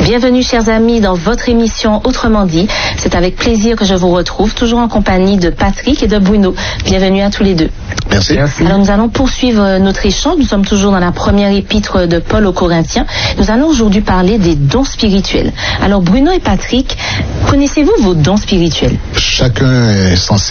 Bienvenue chers amis dans votre émission Autrement dit. C'est avec plaisir que je vous retrouve, toujours en compagnie de Patrick et de Bruno. Bienvenue à tous les deux. Merci. Alors nous allons poursuivre notre échange. Nous sommes toujours dans la première épître de Paul aux Corinthiens. Nous allons aujourd'hui parler des dons spirituels. Alors Bruno et Patrick, connaissez-vous vos dons spirituels? Chacun est censé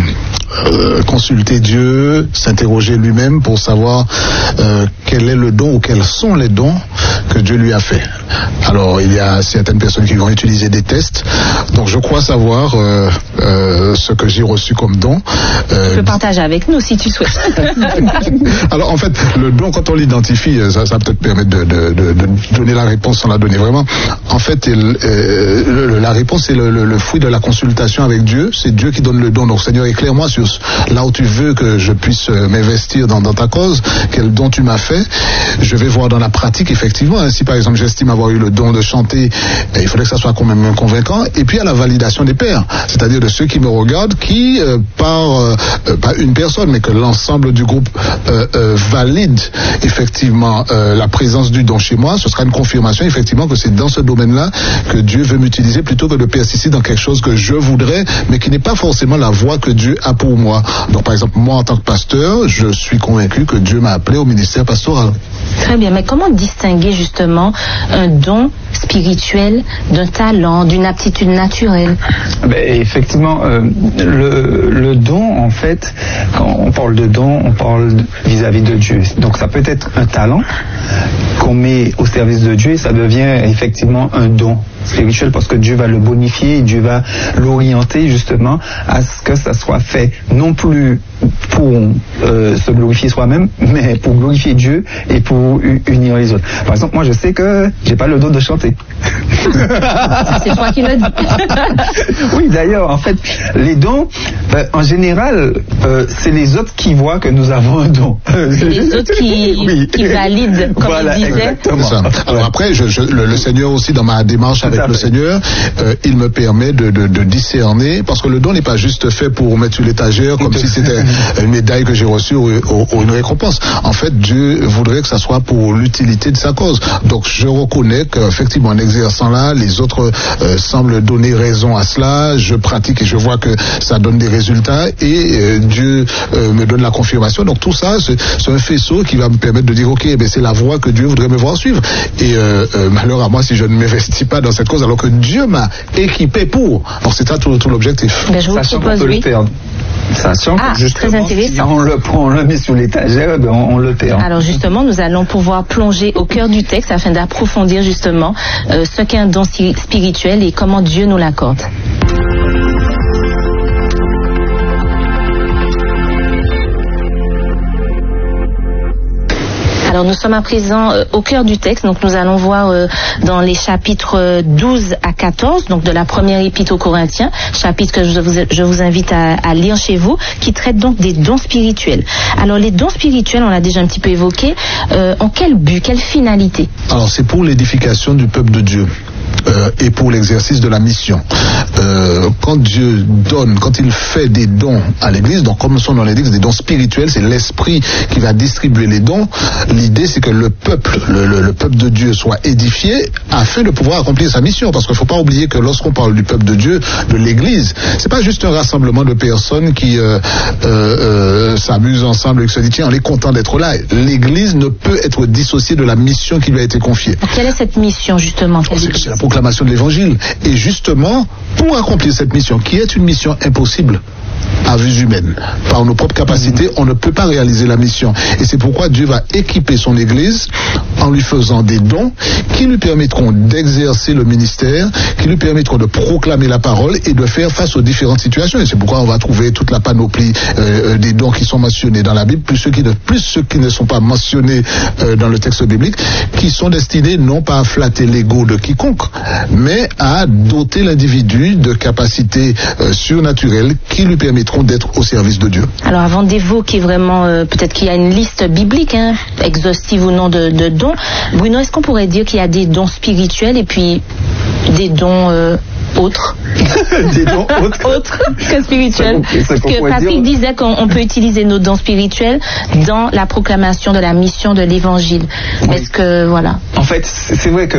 consulter Dieu, s'interroger lui-même pour savoir quel est le don ou quels sont les dons que Dieu lui a fait. Alors il y a certaines personnes qui vont utiliser des tests. Donc je crois savoir ce que j'ai reçu comme don. Tu peux partager avec nous si tu souhaites. Alors en fait, le don, quand on l'identifie, ça peut-être permettre de donner la réponse sans la donner vraiment. En fait, la réponse est le fruit de la consultation avec Dieu. C'est Dieu qui donne le don. Donc Seigneur, éclaire-moi sur là où tu veux que je puisse m'investir dans ta cause, quel don tu m'as fait. Je vais voir dans la pratique, effectivement. Si par exemple j'estime avoir eu le don de chanter, il faudrait que ça soit quand même convaincant. Et puis à la validation des pairs, c'est-à-dire de ceux qui me regardent, qui pas une personne, mais que l'ensemble du groupe valide effectivement la présence du don chez moi. Ce sera une confirmation effectivement que c'est dans ce domaine-là que Dieu veut m'utiliser, plutôt que de persister dans quelque chose que je voudrais, mais qui n'est pas forcément la voie que Dieu a pour moi. Donc par exemple, moi en tant que pasteur, je suis convaincu que Dieu m'a appelé au ministère pastoral. Très bien, mais comment distinguer justement un don spirituel d'un talent, d'une aptitude naturelle? Effectivement, le don, en fait, quand on parle de don, on parle vis-à-vis de Dieu. Donc ça peut être un talent qu'on met au service de Dieu et ça devient effectivement un don spirituel parce que Dieu va le bonifier, Dieu va l'orienter justement à ce que ça soit fait non plus pour se glorifier soi-même, mais pour glorifier Dieu et pour unir les autres. Par exemple, moi je sais que j'ai pas le don de chanter. C'est toi qui l'as dit. Oui, d'ailleurs, en fait, les dons, en général, c'est les autres qui voient que nous avons un don. C'est les autres qui valident, comme voilà, il disait. Exactement. Alors après, le Seigneur aussi, dans ma démarche avec le Seigneur, il me permet de discerner, parce que le don n'est pas juste fait pour mettre sur l'étagère comme si c'était une médaille que j'ai reçue ou une récompense. En fait, Dieu voudrait que ça soit pour l'utilité de sa cause. Donc je reconnais qu'effectivement en exerçant là, les autres semblent donner raison à cela, je pratique et je vois que ça donne des résultats et Dieu me donne la confirmation. Donc tout ça, c'est un faisceau qui va me permettre de dire ok, c'est la voie que Dieu voudrait me voir suivre. Et malheur à moi si je ne m'investis pas dans cette cause alors que Dieu m'a équipé pour. Donc c'est ça tout l'objectif. Je vous propose, oui. Sachant que justement, si on le met sur l'étagère, on le perd. Alors justement, nous allons pouvoir plonger au cœur du texte afin d'approfondir justement ce qu'est un don spirituel et comment Dieu nous l'accorde. Alors nous sommes à présent au cœur du texte, donc nous allons voir dans les chapitres 12 à 14, donc de la première épître aux Corinthiens, chapitre que je vous invite à lire chez vous, qui traite donc des dons spirituels. Alors les dons spirituels, on l'a déjà un petit peu évoqué, en quel but, quelle finalité? Alors c'est pour l'édification du peuple de Dieu. Et pour l'exercice de la mission. Quand Dieu donne, quand il fait des dons à l'Église, donc comme son nom l'indique, des dons spirituels, c'est l'Esprit qui va distribuer les dons. L'idée, c'est que le peuple de Dieu soit édifié afin de pouvoir accomplir sa mission. Parce qu'il ne faut pas oublier que lorsqu'on parle du peuple de Dieu, de l'Église, c'est pas juste un rassemblement de personnes qui s'amusent ensemble et qui se disent tiens, on est content d'être là. L'Église ne peut être dissociée de la mission qui lui a été confiée. Quelle est cette mission justement? C'est la proclamation de l'Évangile. Et justement, pour accomplir cette mission, qui est une mission impossible à vue humaine, par nos propres capacités, on ne peut pas réaliser la mission. Et c'est pourquoi Dieu va équiper son Église en lui faisant des dons qui lui permettront d'exercer le ministère, qui lui permettront de proclamer la parole et de faire face aux différentes situations. Et c'est pourquoi on va trouver toute la panoplie des dons qui sont mentionnés dans la Bible, plus ceux qui ne sont pas mentionnés dans le texte biblique, qui sont destinés non pas à flatter l'ego de quiconque, mais à doter l'individu de capacités surnaturelles qui lui permettront d'être au service de Dieu. Alors avant d'évoquer vraiment, peut-être qu'il y a une liste biblique, exhaustive ou non de dons, Bruno, est-ce qu'on pourrait dire qu'il y a des dons spirituels et puis des dons autres. Des dons autres que spirituels. Parce que Patrick disait qu'on peut utiliser nos dons spirituels dans la proclamation de la mission de l'évangile. Oui. Est-ce que, voilà. En fait, c'est vrai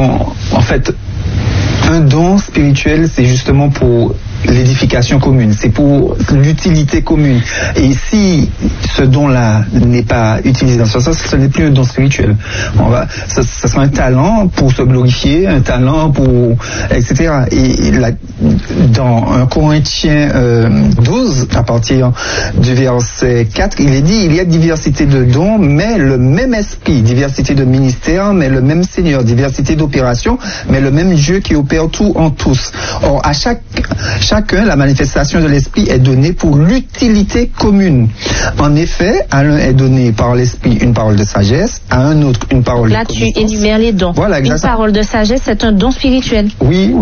un don spirituel, c'est justement pour l'édification commune, c'est pour l'utilité commune. Et si ce don-là n'est pas utilisé dans ce sens, ce n'est plus un don spirituel. Ce sera un talent pour se glorifier, un talent pour, etc. Et là, dans 1 Corinthiens 12, à partir du verset 4, il est dit, il y a diversité de dons, mais le même esprit, diversité de ministères, mais le même Seigneur, diversité d'opérations, mais le même Dieu qui opère tout en tous. Or, à chacun, la manifestation de l'esprit est donnée pour l'utilité commune. En effet, à l'un est donné par l'esprit une parole de sagesse, à un autre une parole de connaissance. Là, tu énumères les dons. Voilà, exactement. Une parole de sagesse, c'est un don spirituel. Oui.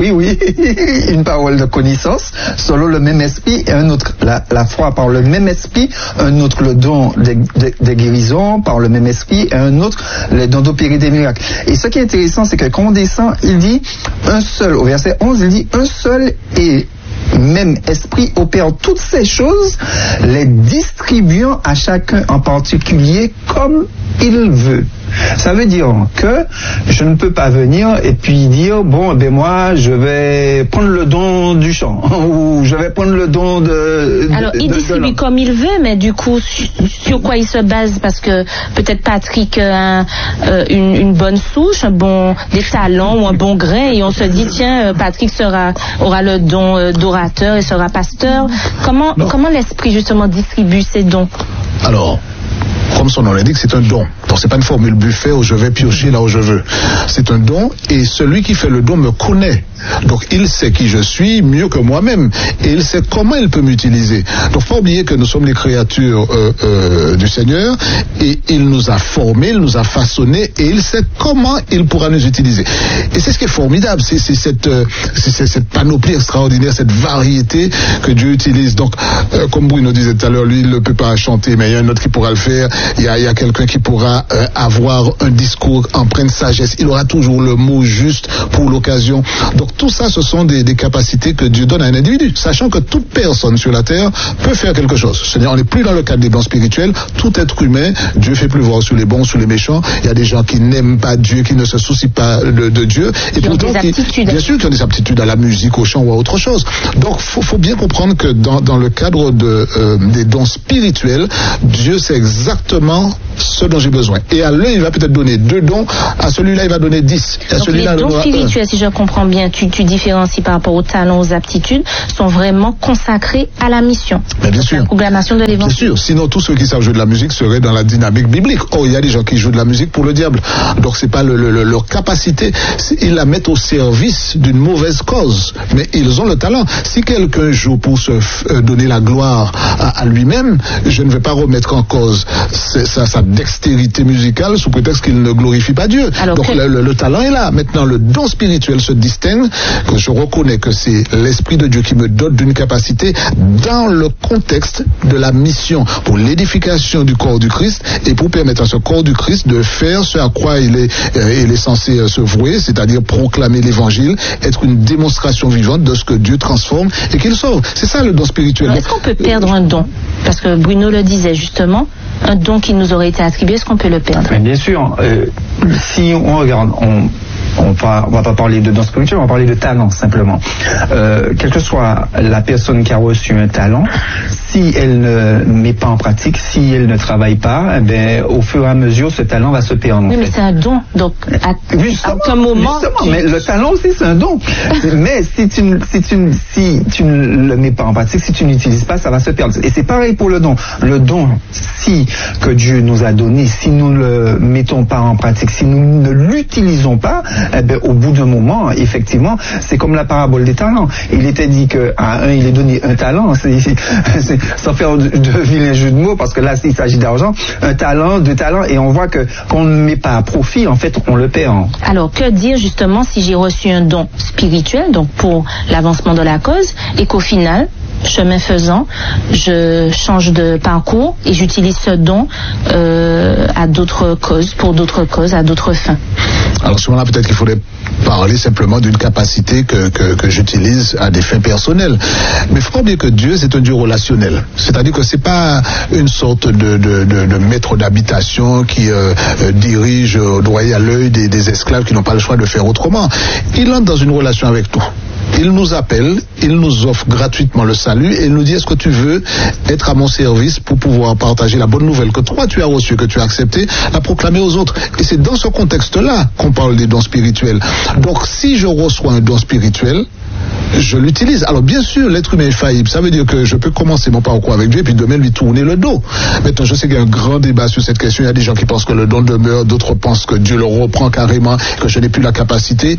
Une parole de connaissance, selon le même esprit, et un autre, la foi par le même esprit, un autre le don des guérisons par le même esprit, et un autre le don d'opérer des miracles. Et ce qui est intéressant, c'est que quand on descend, il dit un seul, au verset 11, il dit un seul et même esprit opère toutes ces choses, les distribuant à chacun en particulier comme il veut. Ça veut dire que je ne peux pas venir et puis dire, bon, moi, je vais prendre le don du chant, ou je vais prendre le don de... Alors, il distribue comme il veut, mais du coup, sur quoi il se base? Parce que peut-être Patrick a une bonne souche, des talents ou un bon grain, et on se dit, tiens, Patrick aura le don d'orateur et sera pasteur. Comment l'esprit, justement, distribue ses dons? Alors, comme son nom l'indique, c'est un don. Donc c'est pas une formule buffet où je vais piocher là où je veux. C'est un don, et celui qui fait le don me connaît. Donc il sait qui je suis mieux que moi-même, et il sait comment il peut m'utiliser. Donc faut pas oublier que nous sommes les créatures du Seigneur, et il nous a formés, il nous a façonnés, et il sait comment il pourra nous utiliser. Et c'est ce qui est formidable, c'est cette panoplie extraordinaire, cette variété que Dieu utilise. Donc comme Bruno disait tout à l'heure, lui il ne peut pas chanter, mais il y a un autre qui pourra le faire. Il y a quelqu'un qui pourra avoir un discours empreint de sagesse. Il aura toujours le mot juste pour l'occasion. Donc tout ça, ce sont des capacités que Dieu donne à un individu, sachant que toute personne sur la terre peut faire quelque chose. C'est-à-dire, on n'est plus dans le cadre des dons spirituels. Tout être humain, Dieu fait pleuvoir sur les bons, sur les méchants. Il y a des gens qui n'aiment pas Dieu, qui ne se soucient pas de Dieu, et pourtant, bien sûr, qui ont des aptitudes à la musique, au chant ou à autre chose. Donc, faut bien comprendre que dans le cadre des dons spirituels, Dieu sait exactement ce dont j'ai besoin. Et à l'un, il va peut-être donner 2 dons, à celui-là, il va donner 10. À donc celui-là, les dons spirituels, si je comprends bien, tu différencies par rapport aux talents, aux aptitudes, sont vraiment consacrés à la mission. Mais bien sûr. La proclamation de l'évangile. Bien sûr. Sinon, tous ceux qui savent jouer de la musique seraient dans la dynamique biblique. Or, il y a des gens qui jouent de la musique pour le diable. Donc, c'est pas leur capacité. Ils la mettent au service d'une mauvaise cause. Mais ils ont le talent. Si quelqu'un joue pour se donner la gloire à lui-même, je ne vais pas remettre en cause sa dextérité musicale sous prétexte qu'il ne glorifie pas Dieu. Alors, donc le talent est là. Maintenant, le don spirituel se distingue, que je reconnais que c'est l'Esprit de Dieu qui me dote d'une capacité dans le contexte de la mission pour l'édification du corps du Christ, et pour permettre à ce corps du Christ de faire ce à quoi il est censé se vouer, c'est-à-dire proclamer l'évangile, être une démonstration vivante de ce que Dieu transforme et qu'il sauve. C'est ça le don spirituel. Alors, est-ce qu'on peut perdre un don? Parce que Bruno le disait justement, un don qui nous aurait été attribué, est-ce qu'on peut le perdre? Mais bien sûr. Si on regarde, on va pas parler de don spirituel, on va parler de talent simplement. Quelle que soit la personne qui a reçu un talent, si elle ne met pas en pratique, si elle ne travaille pas, au fur et à mesure, ce talent va se perdre. Oui, mais c'est un don. Donc, à un moment. Mais le talent aussi, c'est un don. Mais si tu ne le mets pas en pratique, si tu n'utilises pas, ça va se perdre. Et c'est pareil pour le don. Le don, que Dieu nous a donné, si nous ne le mettons pas en pratique, si nous ne l'utilisons pas, au bout d'un moment, effectivement, c'est comme la parabole des talents. Il était dit qu'à un, il est donné un talent, sans faire de vilains jeux de mots, parce que là, il s'agit d'argent, un talent, 2 talents, et on voit que qu'on ne met pas à profit, en fait, on le perd. Alors, que dire justement si j'ai reçu un don spirituel, donc pour l'avancement de la cause, et qu'au final, chemin faisant, je change de parcours et j'utilise ce don à d'autres causes, pour d'autres causes, à d'autres fins. Alors, à ce moment-là, peut-être qu'il faudrait parler simplement d'une capacité que j'utilise à des fins personnelles. Mais il faut pas oublier que Dieu, c'est un Dieu relationnel. C'est-à-dire que c'est pas une sorte de maître d'habitation qui dirige au doigt et à l'œil des esclaves qui n'ont pas le choix de faire autrement. Il entre dans une relation avec nous. Il nous appelle, il nous offre gratuitement le salut et il nous dit: est-ce que tu veux être à mon service pour pouvoir partager la bonne nouvelle que toi tu as reçue, que tu as acceptée, la proclamer aux autres. Et c'est dans ce contexte-là qu'on parle des dons spirituels. Donc si je reçois un don spirituel, je l'utilise. Alors bien sûr, l'être humain est faillible. Ça veut dire que je peux commencer mon parcours avec Dieu et puis demain lui tourner le dos. Maintenant, je sais qu'il y a un grand débat sur cette question. Il y a des gens qui pensent que le don demeure, d'autres pensent que Dieu le reprend carrément, que je n'ai plus la capacité.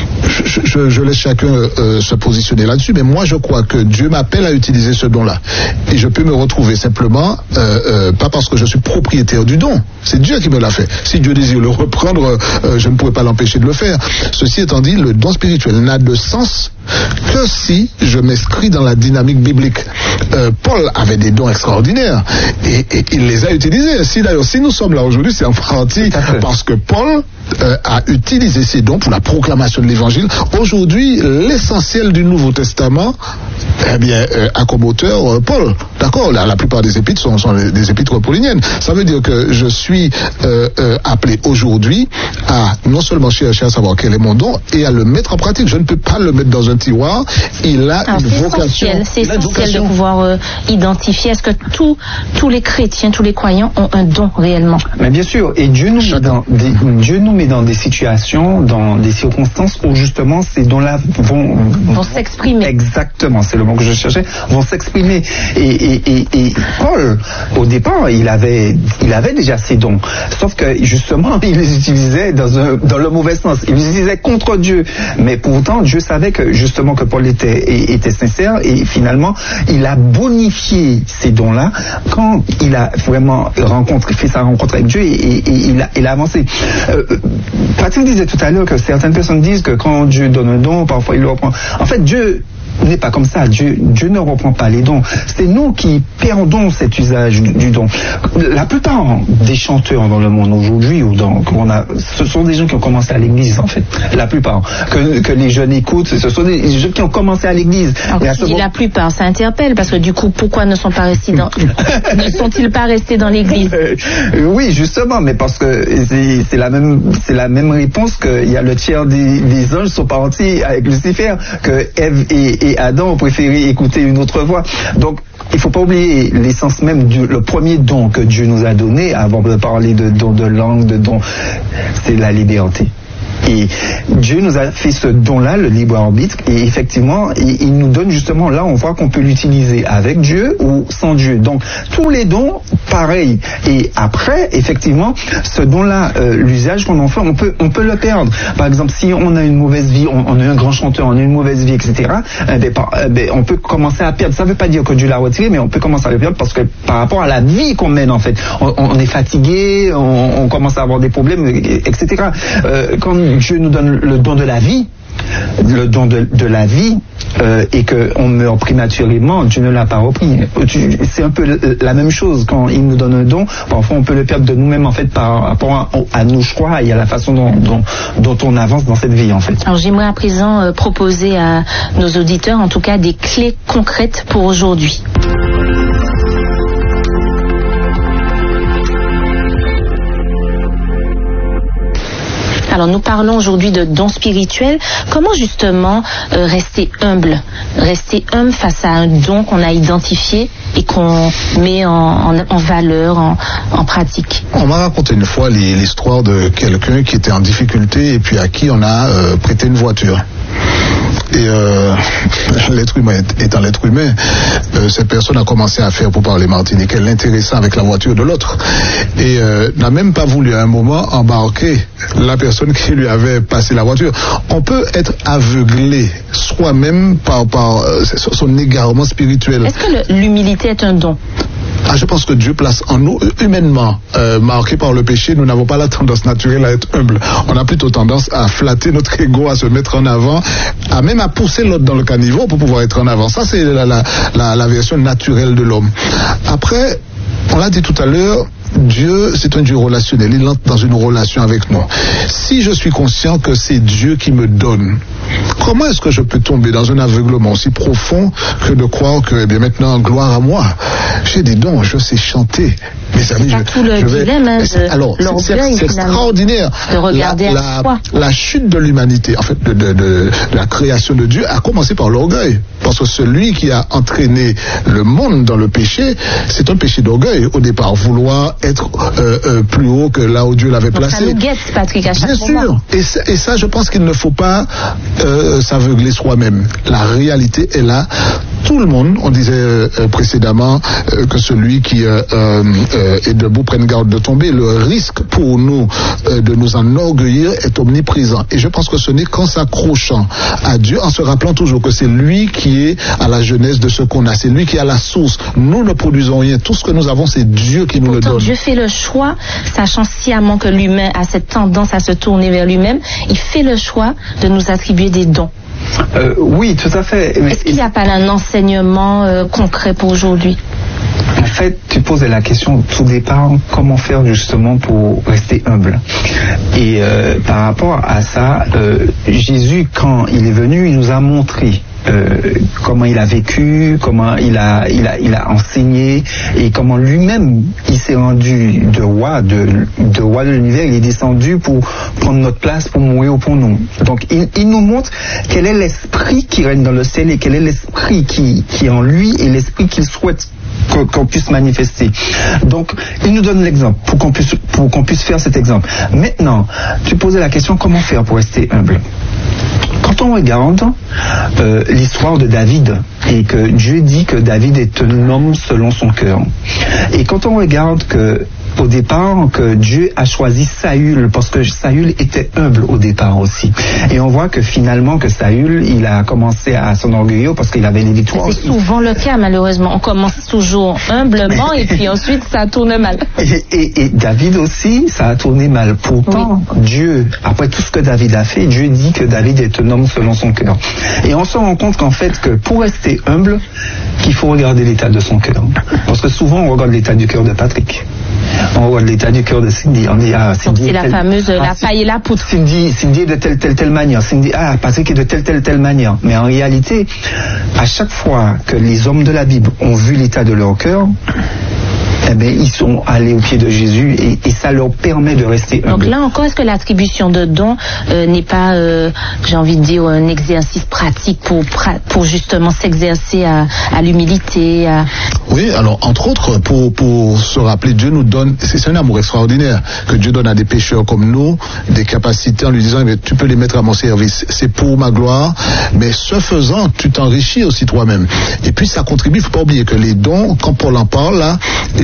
Je laisse chacun se positionner là-dessus. Mais moi, je crois que Dieu m'appelle à utiliser ce don-là. Et je peux me retrouver simplement, pas parce que je suis propriétaire du don. C'est Dieu qui me l'a fait. Si Dieu désire le reprendre, je ne pourrais pas l'empêcher de le faire. Ceci étant dit, le don spirituel n'a de sens que si je m'inscris dans la dynamique biblique. Paul avait des dons extraordinaires et il les a utilisés. Si nous sommes là aujourd'hui, c'est en partie parce que Paul a utilisé ses dons pour la proclamation de l'évangile. Aujourd'hui, l'essentiel du Nouveau Testament, a comme auteur Paul. D'accord, la plupart des épîtres sont des épîtres pauliniennes. Ça veut dire que je suis appelé aujourd'hui à non seulement chercher à savoir quel est mon don et à le mettre en pratique. Je ne peux pas le mettre dans un tiroir. Il a une vocation. C'est essentiel de pouvoir identifier. Est-ce que tous les chrétiens, tous les croyants ont un don réellement? Mais bien sûr. Et Dieu nous met dans des situations, dans des circonstances où justement ces dons-là vont s'exprimer. Exactement, c'est le mot que je cherchais. Vont s'exprimer. Et Paul, au départ, il avait déjà ses dons. Sauf que justement, il les utilisait dans le mauvais sens. Il les utilisait contre Dieu. Mais pourtant, Dieu savait que justement que Paul était sincère et finalement, il a bonifié ces dons-là quand il a vraiment fait sa rencontre avec Dieu et il a avancé. Patrick disait tout à l'heure que certaines personnes disent que quand Dieu donne un don, parfois il le reprend. En fait, Dieu n'est pas comme ça. Dieu ne reprend pas les dons. C'est nous qui perdons cet usage du don. La plupart des chanteurs dans le monde aujourd'hui, ce sont des gens qui ont commencé à l'église, en fait. La plupart. Que les jeunes écoutent, ce sont des gens qui ont commencé à l'église. La plupart, ça interpelle, parce que du coup, pourquoi ne sont-ils pas restés dans l'église? Oui, justement, mais parce que c'est la même réponse qu'il y a le tiers des anges sont partis avec Lucifer, que Ève et Adam ont préféré écouter une autre voix. Donc, il ne faut pas oublier l'essence même le premier don que Dieu nous a donné, avant de parler de don de langue, de don, c'est la liberté. Et Dieu nous a fait ce don-là, le libre arbitre, et effectivement, il nous donne justement, là on voit qu'on peut l'utiliser avec Dieu ou sans Dieu. Donc tous les dons, pareil. Et après, effectivement, ce don-là, l'usage qu'on en fait, on peut le perdre. Par exemple, si on a une mauvaise vie, on est un grand chanteur, on a une mauvaise vie, etc., on peut commencer à perdre. Ça ne veut pas dire que Dieu l'a retiré, mais on peut commencer à le perdre parce que par rapport à la vie qu'on mène, en fait, on est fatigué, on commence à avoir des problèmes, etc. Quand Dieu nous donne le don de la vie, et qu'on meurt prématurément, Dieu ne l'a pas repris. C'est un peu la même chose quand il nous donne un don. Parfois, on peut le perdre de nous-mêmes, en fait, par rapport à nos choix et à la façon dont on avance dans cette vie, en fait. Alors, j'aimerais à présent proposer à nos auditeurs, en tout cas, des clés concrètes pour aujourd'hui. Alors nous parlons aujourd'hui de dons spirituels. Comment justement rester humble face à un don qu'on a identifié et qu'on met en valeur, en pratique? On m'a raconté une fois l'histoire de quelqu'un qui était en difficulté et puis à qui on a prêté une voiture. Et l'être humain étant l'être humain, cette personne a commencé à faire pour parler martinique, elle l'intéressait avec la voiture de l'autre et n'a même pas voulu à un moment embarquer la personne qui lui avait passé la voiture. On peut être aveuglé soi-même par son égarement spirituel. Est-ce que l'humilité est un don? Je pense que Dieu place en nous, humainement, marqués par le péché, nous n'avons pas la tendance naturelle à être humble. On a plutôt tendance à flatter notre ego, à se mettre en avant, même à pousser l'autre dans le caniveau pour pouvoir être en avant. Ça, c'est la version naturelle de l'homme. Après, on l'a dit tout à l'heure, Dieu, c'est un Dieu relationnel. Il entre dans une relation avec nous. Si je suis conscient que c'est Dieu qui me donne, comment est-ce que je peux tomber dans un aveuglement aussi profond que de croire que, maintenant, gloire à moi. J'ai des dons, je sais chanter. Mes amis, c'est extraordinaire. De regarder la chute de l'humanité, en fait, de la création de Dieu a commencé par l'orgueil. Parce que celui qui a entraîné le monde dans le péché, c'est un péché d'orgueil. Au départ, vouloir être plus haut que là où Dieu l'avait placé. Ça nous guette, Patrick, à chaque moment. Bien sûr. Et ça, je pense qu'il ne faut pas s'aveugler soi-même. La réalité est là. Tout le monde, on disait précédemment que celui qui est debout prenne garde de tomber. Le risque pour nous de nous enorgueillir est omniprésent. Et je pense que ce n'est qu'en s'accrochant à Dieu, en se rappelant toujours que c'est lui qui est à la genèse de ce qu'on a. C'est lui qui est à la source. Nous ne produisons rien. Tout ce que nous avons, c'est Dieu qui nous le donne. Dieu fait le choix, sachant sciemment que l'humain a cette tendance à se tourner vers lui-même. Il fait le choix de nous attribuer des dons. Oui, tout à fait. Est-ce qu'il n'y a pas un enseignement concret pour aujourd'hui? En fait, tu posais la question tout départ, comment faire justement pour rester humble. Et par rapport à ça, Jésus, quand il est venu, il nous a montré comment il a vécu, comment il a enseigné et comment lui-même il s'est rendu de roi de l'univers. Il est descendu pour prendre notre place, pour mourir pour nous. Donc il nous montre quel est l'esprit qui règne dans le ciel et quel est l'esprit qui est en lui et l'esprit qu'il souhaite qu'on puisse manifester. Donc, il nous donne l'exemple pour qu'on puisse faire cet exemple. Maintenant, tu posais la question comment faire pour rester humble. Quand on regarde l'histoire de David et que Dieu dit que David est un homme selon son cœur, et quand on regarde que au départ que Dieu a choisi Saül parce que Saül était humble au départ aussi, et on voit que finalement que Saül il a commencé à s'enorgueillir parce qu'il avait les victoires. C'est souvent le cas malheureusement. On commence toujours humblement et puis ensuite ça tourne mal. Et David aussi ça a tourné mal. Pourtant oui. Dieu, après tout ce que David a fait, Dieu dit que David est un homme selon son cœur. Et on se rend compte qu'en fait que pour rester humble, qu'il faut regarder l'état de son cœur. Parce que souvent on regarde l'état du cœur de Patrick. On regarde l'état du cœur de Cindy. On dit Cindy. C'est la fameuse la paille et la poudre. Cindy est de telle manière. Cindy Patrick est de telle manière. Mais en réalité, à chaque fois que les hommes de la Bible ont vu l'état de leur cœur, eh bien, ils sont allés au pied de Jésus et ça leur permet de rester humbles. Donc là encore, est-ce que l'attribution de dons n'est pas, j'ai envie de dire, un exercice pratique pour justement s'exercer à l'humilité Oui, alors entre autres, pour se rappeler, Dieu nous donne, c'est un amour extraordinaire que Dieu donne à des pécheurs comme nous, des capacités en lui disant, mais tu peux les mettre à mon service, c'est pour ma gloire, mais ce faisant, tu t'enrichis aussi toi-même. Et puis ça contribue, il ne faut pas oublier que les dons, quand Paul en parle là,